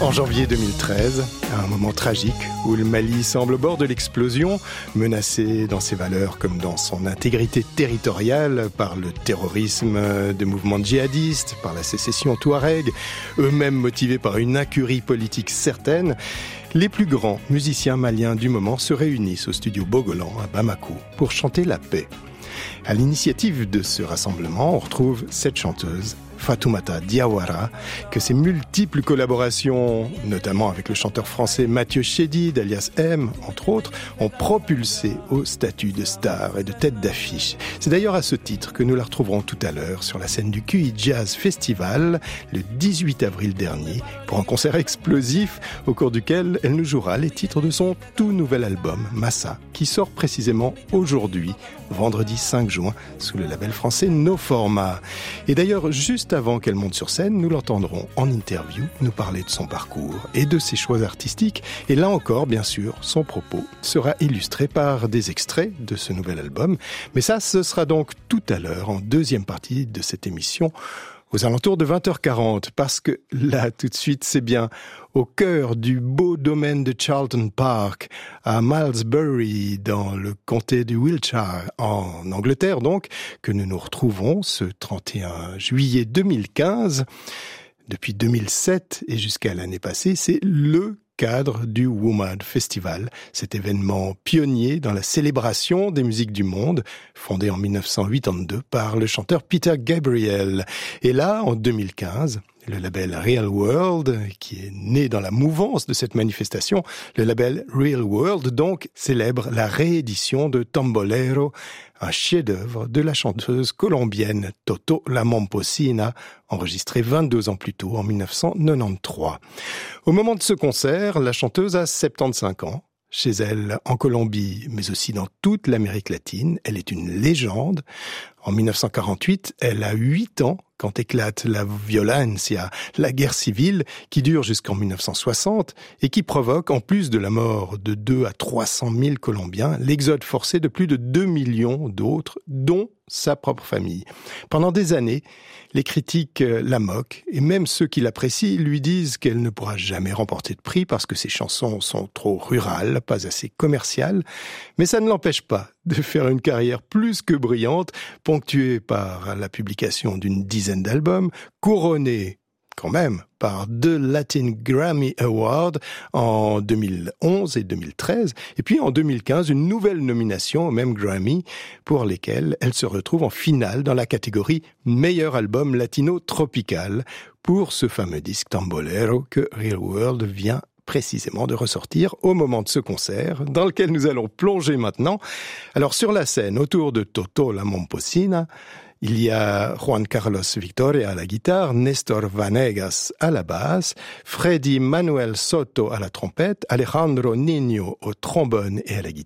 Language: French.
En janvier 2013, à un moment tragique où le Mali semble au bord de l'explosion, menacé dans ses valeurs comme dans son intégrité territoriale par le terrorisme de mouvements djihadistes, par la sécession touareg, eux-mêmes motivés par une incurie politique certaine, les plus grands musiciens maliens du moment se réunissent au studio Bogolan à Bamako pour chanter la paix. À l'initiative de ce rassemblement, on retrouve cette chanteuse, Fatoumata Diawara, que ses multiples collaborations, notamment avec le chanteur français Mathieu Chédid, alias M, entre autres, ont propulsé au statut de star et de tête d'affiche. C'est d'ailleurs à ce titre que nous la retrouverons tout à l'heure sur la scène du QI Jazz Festival, le 18 avril dernier, pour un concert explosif au cours duquel elle nous jouera les titres de son tout nouvel album, Massa, qui sort précisément aujourd'hui, vendredi 5 juin, sous le label français No Format. Et d'ailleurs, juste avant qu'elle monte sur scène, nous l'entendrons en interview nous parler de son parcours et de ses choix artistiques. Et là encore, bien sûr, son propos sera illustré par des extraits de ce nouvel album. Mais ça, ce sera donc tout à l'heure, en deuxième partie de cette émission, aux alentours de 20h40, parce que là, tout de suite, c'est bien au cœur du beau domaine de Charlton Park, à Malmesbury, dans le comté du Wiltshire, en Angleterre donc, que nous nous retrouvons ce 31 juillet 2015. Depuis 2007 et jusqu'à l'année passée, c'est le cadre du WOMAD Festival, cet événement pionnier dans la célébration des musiques du monde, fondé en 1982 par le chanteur Peter Gabriel. Et là, en 2015, le label Real World, qui est né dans la mouvance de cette manifestation, le label Real World, donc, célèbre la réédition de Tambolero, un chef-d'œuvre de la chanteuse colombienne Toto La Momposina, enregistré 22 ans plus tôt, en 1993. Au moment de ce concert, la chanteuse a 75 ans. Chez elle, en Colombie, mais aussi dans toute l'Amérique latine, elle est une légende. En 1948, elle a 8 ans quand éclate la violencia, la guerre civile qui dure jusqu'en 1960 et qui provoque, en plus de la mort de 2 à 300 000 Colombiens, l'exode forcé de plus de 2 millions d'autres, dont sa propre famille. Pendant des années, les critiques la moquent et même ceux qui l'apprécient lui disent qu'elle ne pourra jamais remporter de prix parce que ses chansons sont trop rurales, pas assez commerciales. Mais ça ne l'empêche pas de faire une carrière plus que brillante, ponctuée par la publication d'une dizaine d'albums, couronnée quand même par 2 Latin Grammy Awards en 2011 et 2013, et puis en 2015, une nouvelle nomination au même Grammy, pour lesquelles elle se retrouve en finale dans la catégorie Meilleur album latino tropical, pour ce fameux disque Tambolero que Real World vient précisément de ressortir au moment de ce concert, dans lequel nous allons plonger maintenant. Alors sur la scène, autour de Toto La Momposina, il y a Juan Carlos Victoria à la guitare, Nestor Vanegas à la basse, Freddy Manuel Soto à la trompette, Alejandro Niño au trombone et à la guitare,